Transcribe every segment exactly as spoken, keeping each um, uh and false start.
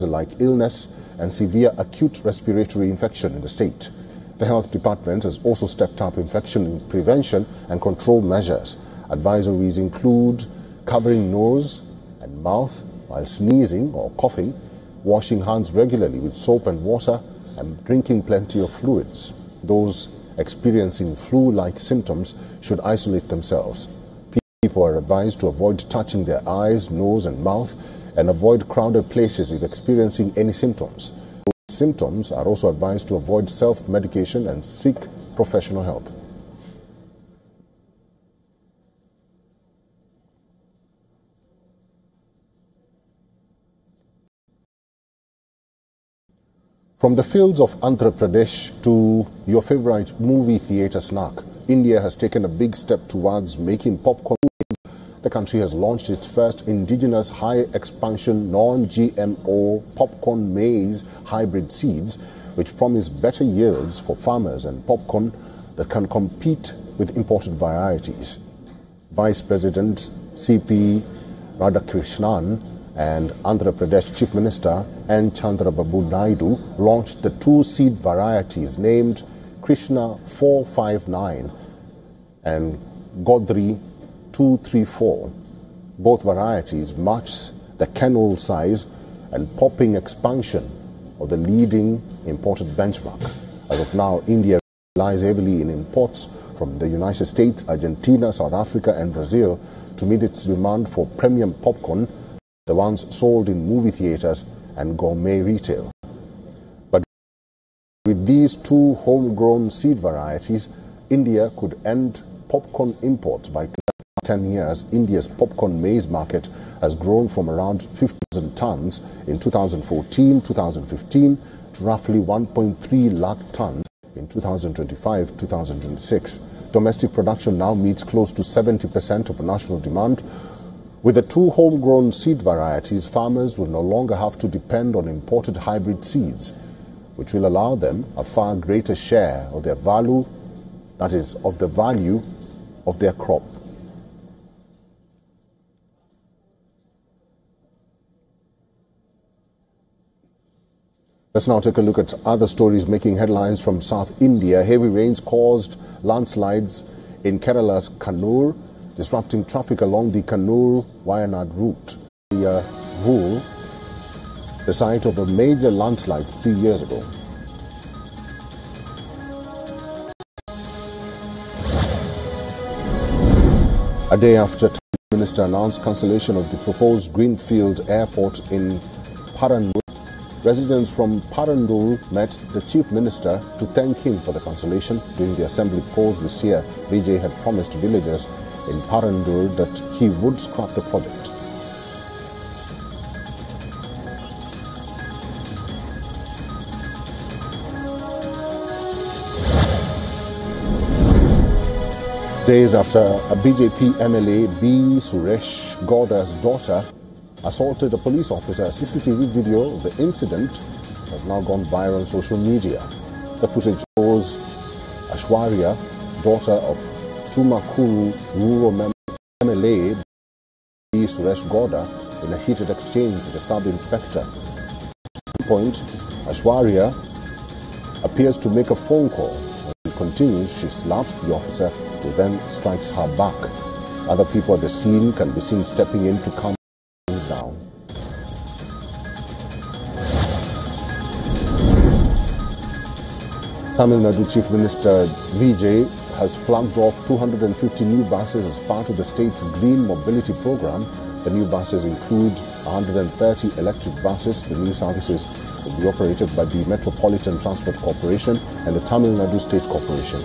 like illness and severe acute respiratory infection in the state. The health department has also stepped up infection prevention and control measures. Advisories include covering nose and mouth while sneezing or coughing, washing hands regularly with soap and water, and drinking plenty of fluids. Those experiencing flu-like symptoms should isolate themselves. People are advised to avoid touching their eyes, nose and mouth and avoid crowded places if experiencing any symptoms. Those symptoms are also advised to avoid self-medication and seek professional help. From the fields of Andhra Pradesh to your favorite movie theatre snack, India has taken a big step towards making popcorn. The country has launched its first indigenous high-expansion non-G M O popcorn maize hybrid seeds, which promise better yields for farmers and popcorn that can compete with imported varieties. Vice President C P Radhakrishnan and Andhra Pradesh Chief Minister N. Chandrababu Naidu launched the two seed varieties named Krishna four five nine and Godri two three four. Both varieties match the kernel size and popping expansion of the leading imported benchmark. As of now, India relies heavily in imports from the United States, Argentina, South Africa and Brazil to meet its demand for premium popcorn, the ones sold in movie theaters and gourmet retail. But with these two homegrown seed varieties, India could end popcorn imports by ten years. India's popcorn maize market has grown from around fifty thousand tons in two thousand fourteen to two thousand fifteen to roughly one point three lakh tons in two thousand twenty-five to two thousand twenty-six. Domestic production now meets close to seventy percent of national demand. With the two homegrown seed varieties, farmers will no longer have to depend on imported hybrid seeds, which will allow them a far greater share of their value, that is, of the value of their crop. Let's now take a look at other stories making headlines from South India. Heavy rains caused landslides in Kerala's Kannur, disrupting traffic along the Kannur-Wayanad route. The uh, Vool, the site of a major landslide three years ago. A day after the Minister announced cancellation of the proposed Greenfield Airport in Paranur, residents from Parandul met the Chief Minister to thank him for the cancellation. During the assembly polls this year, V J had promised villagers in Parandur that he would scrap the project. Days after a B J P M L A, B. Suresh Gowda's daughter assaulted a police officer, a C C T V video of the incident has now gone viral on social media. The footage shows Ashwarya, daughter of Tumakuru rural M L A B. Suresh Gowda, in a heated exchange with the sub-inspector. At one point, Ashwarya appears to make a phone call. When she continues, she slaps the officer, who then strikes her back. Other people at the scene can be seen stepping in to calm things down. Tamil Nadu Chief Minister V J has flagged off two hundred fifty new buses as part of the state's Green Mobility Program. The new buses include one hundred thirty electric buses. The new services will be operated by the Metropolitan Transport Corporation and the Tamil Nadu State Corporation.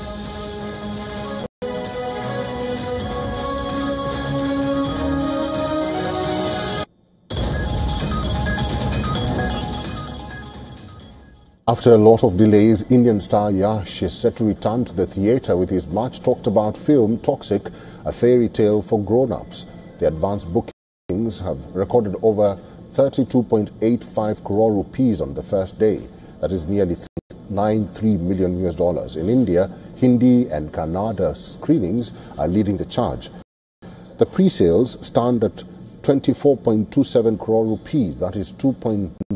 After a lot of delays, Indian star Yash is set to return to the theatre with his much talked about film Toxic, a fairy tale for grown-ups. The advanced bookings have recorded over thirty-two point eight five crore rupees on the first day. That is nearly three point nine three million U S dollars. In India, Hindi and Kannada screenings are leading the charge. The pre-sales stand at twenty-four point two seven crore rupees. That is two point